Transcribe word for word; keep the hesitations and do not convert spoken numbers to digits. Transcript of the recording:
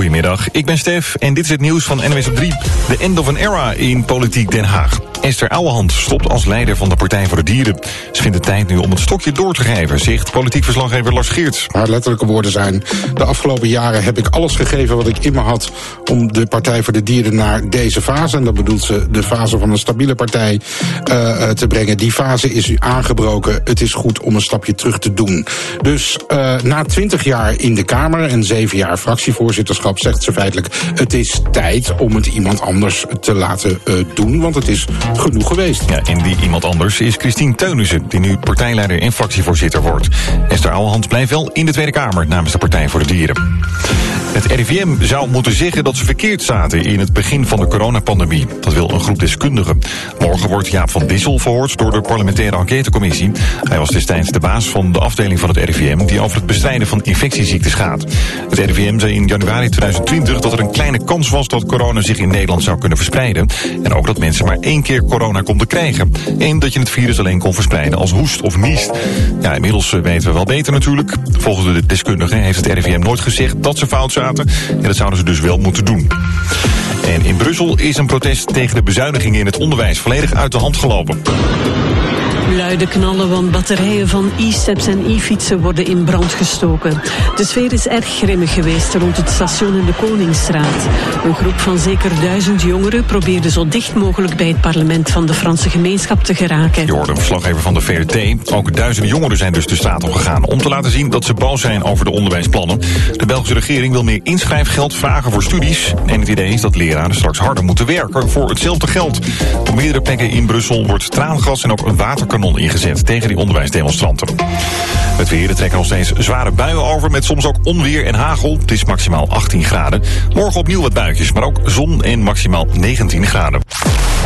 Goedemiddag, ik ben Stef en dit is het nieuws van N W S op drie. De end of an era in politiek Den Haag. Esther Ouwehand stopt als leider van de Partij voor de Dieren. Ze vindt het tijd nu om het stokje door te geven, zegt politiek verslaggever Lars Geerts. Haar letterlijke woorden zijn: de afgelopen jaren heb ik alles gegeven wat ik in me had om de Partij voor de Dieren naar deze fase, en dat bedoelt ze de fase van een stabiele partij, uh, te brengen. Die fase is nu aangebroken. Het is goed om een stapje terug te doen. Dus uh, na twintig jaar in de Kamer en zeven jaar fractievoorzitterschap zegt ze feitelijk: het is tijd om het iemand anders te laten uh, doen, want het is genoeg geweest. Ja, en die iemand anders is Christine Teunissen, die nu partijleider en fractievoorzitter wordt. Esther Ouwehand blijft wel in de Tweede Kamer namens de Partij voor de Dieren. Het R I V M zou moeten zeggen dat ze verkeerd zaten in het begin van de coronapandemie. Dat wil een groep deskundigen. Morgen wordt Jaap van Dissel verhoord door de parlementaire enquêtecommissie. Hij was destijds de baas van de afdeling van het R I V M die over het bestrijden van infectieziektes gaat. Het R I V M zei in januari tweeduizend twintig dat er een kleine kans was dat corona zich in Nederland zou kunnen verspreiden. En ook dat mensen maar één keer corona konden krijgen. En dat je het virus alleen kon verspreiden als hoest of niest. Ja, inmiddels weten we wel beter natuurlijk. Volgens de deskundigen heeft het R I V M nooit gezegd dat ze fout zaten. En dat zouden ze dus wel moeten doen. En in Brussel is een protest tegen de bezuinigingen in het onderwijs volledig uit de hand gelopen. Luide knallen, want batterijen van e-steps en e-fietsen worden in brand gestoken. De sfeer is erg grimmig geweest rond het station in de Koningsstraat. Een groep van zeker duizend jongeren probeerde zo dicht mogelijk bij het parlement van de Franse gemeenschap te geraken. Je hoorde een verslaggever van de V R T. Ook duizenden jongeren zijn dus de straat op gegaan om te laten zien dat ze boos zijn over de onderwijsplannen. De Belgische regering wil meer inschrijfgeld vragen voor studies. En het idee is dat leraren straks harder moeten werken voor hetzelfde geld. Op meerdere plekken in Brussel wordt traangas en ook een waterkanon ingezet tegen die onderwijsdemonstranten. Het weer, er trekken nog steeds zware buien over met soms ook onweer en hagel. Het is maximaal achttien graden. Morgen opnieuw wat buitjes, maar ook zon en maximaal negentien graden.